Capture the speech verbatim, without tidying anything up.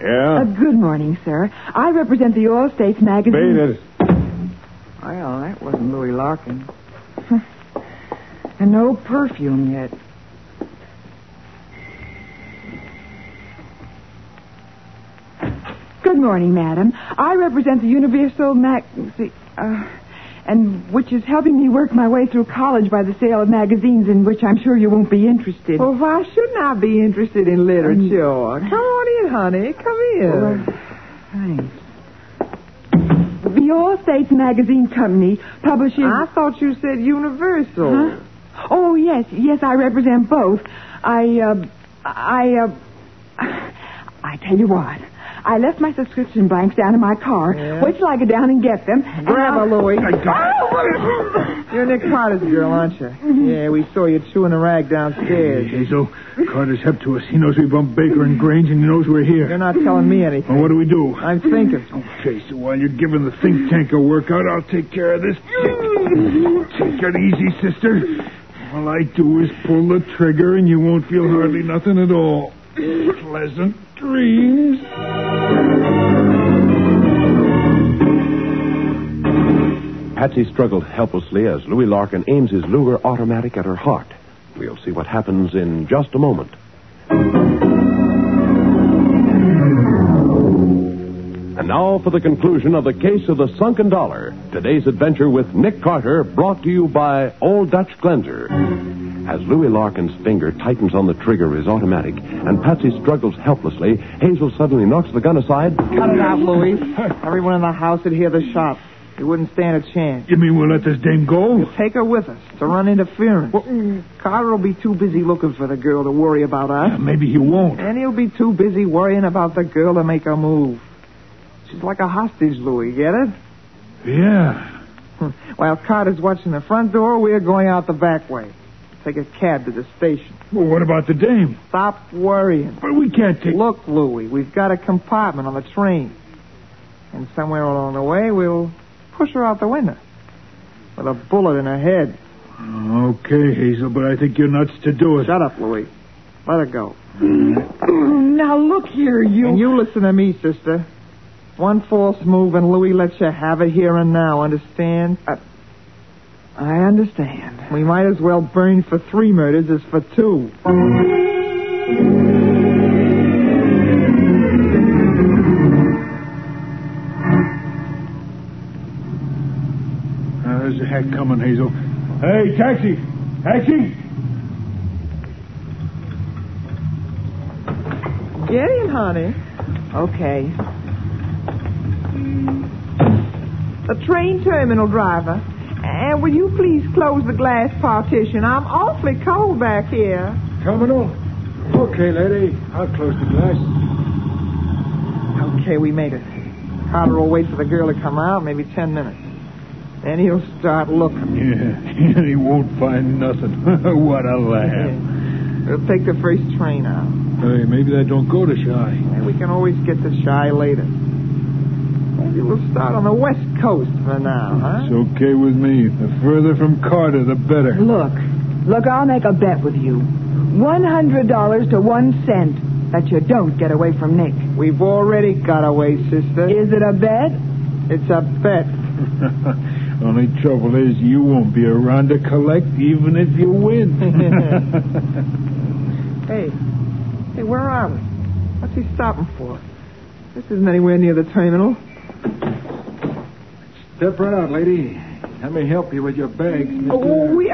Yeah? Uh, good morning, sir. I represent the All States magazine. Beat it. Well, that wasn't Louis Larkin. And no perfume yet. Good morning, madam. I represent the Universal Mag... Uh, and which is helping me work my way through college by the sale of magazines in which I'm sure you won't be interested. Well, why shouldn't I be interested in literature? Um, Come on in, honey. Come in. Well, thanks. The All States Magazine Company publishes... I thought you said Universal. Huh? Oh, yes. Yes, I represent both. I, uh... I, uh... I tell you what. I left my subscription blanks down in my car. Yeah. Wait till I go down and get them. Grab her, Louie. Oh! You're Nick Carter's girl, aren't you? Yeah, we saw you chewing a rag downstairs. Hey, Hazel, Carter's hep to us. He knows we bumped Baker and Grange, and he knows we're here. You're not telling me anything. Well, what do we do? I'm thinking. Okay, so while you're giving the think tank a workout, I'll take care of this chick. Take it easy, sister. All I do is pull the trigger, and you won't feel hardly nothing at all. Pleasant dreams. Patsy struggled helplessly as Louis Larkin aims his Luger automatic at her heart. We'll see what happens in just a moment. And now for the conclusion of the case of the sunken dollar. Today's adventure with Nick Carter, brought to you by Old Dutch Cleanser. As Louis Larkin's finger tightens on the trigger of his automatic and Patsy struggles helplessly, Hazel suddenly knocks the gun aside. Cut it out, Louie. Everyone in the house would hear the shot. We wouldn't stand a chance. You mean we'll let this dame go? Take her with us to run interference. Well, Carter will be too busy looking for the girl to worry about us. uh, maybe he won't. And he'll be too busy worrying about the girl to make her move. She's like a hostage, Louie, get it? Yeah. While Carter's watching the front door, we're going out the back way. Take a cab to the station. Well, what about the dame? Stop worrying. But we can't take... Look, Louie, we've got a compartment on the train. And somewhere along the way, we'll push her out the window with a bullet in her head. Okay, Hazel, but I think you're nuts to do it. Shut up, Louie. Let her go. Now, look here, you... And you listen to me, sister. One false move and Louie lets you have it here and now, understand? Uh, I understand. We might as well burn for three murders as for two. Uh, there's a hack coming, Hazel. Hey, taxi! Taxi! Get in, honey. Okay. The train terminal driver. And will you please close the glass partition? I'm awfully cold back here. Terminal? Okay, lady. I'll close the glass. Okay, we made it. Carter will wait for the girl to come out, maybe ten minutes. Then he'll start looking. Yeah, and he won't find nothing. What a laugh. We'll take the first train out. Hey, maybe that don't go to Shy. And we can always get to Shy later. Maybe we'll start on the West Coast for now, huh? It's okay with me. The further from Carter, the better. Look. Look, I'll make a bet with you. One hundred dollars to one cent that you don't get away from Nick. We've already got away, sister. Is it a bet? It's a bet. Only trouble is you won't be around to collect even if you win. Hey. Hey, where are we? What's he stopping for? This isn't anywhere near the terminal. Step right out, lady. Let me help you with your bags, Mister Oh, we